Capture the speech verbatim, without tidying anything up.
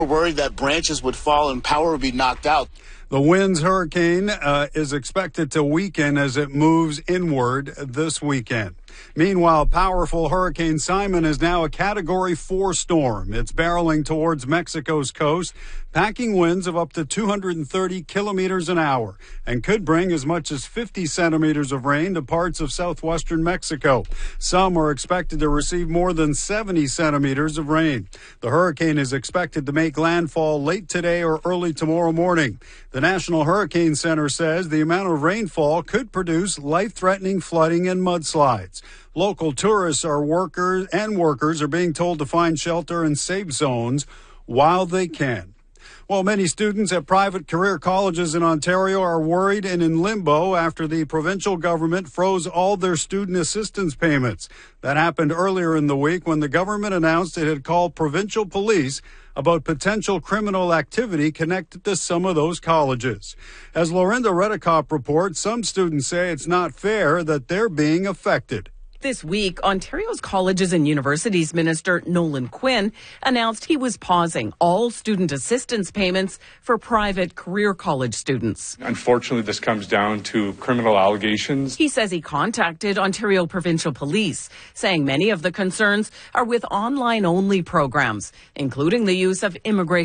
We're worried that branches would fall and power would be knocked out. The Winds hurricane uh, is expected to weaken as it moves inward this weekend. Meanwhile, powerful Hurricane Simon is now a Category four storm. It's barreling towards Mexico's coast, packing winds of up to two hundred thirty kilometers an hour, and could bring as much as fifty centimeters of rain to parts of southwestern Mexico. Some are expected to receive more than seventy centimeters of rain. The hurricane is expected to make landfall late today or early tomorrow morning. The National Hurricane Center says the amount of rainfall could produce life-threatening flooding and mudslides. Local tourists are workers and workers are being told to find shelter in safe zones while they can. Well, many students at private career colleges in Ontario are worried and in limbo after the provincial government froze all their student assistance payments. That happened earlier in the week when the government announced it had called provincial police about potential criminal activity connected to some of those colleges. As Lorinda Redekop reports, some students say it's not fair that they're being affected. This week, Ontario's Colleges and Universities Minister Nolan Quinn announced he was pausing all student assistance payments for private career college students. Unfortunately, this comes down to criminal allegations. He says he contacted Ontario Provincial Police, saying many of the concerns are with online-only programs, including the use of immigration